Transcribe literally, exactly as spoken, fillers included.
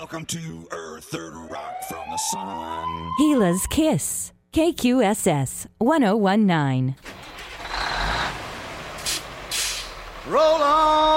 Welcome to Earth, third rock from the sun. Gila's Kiss. K Q S S one oh one nine. Roll on!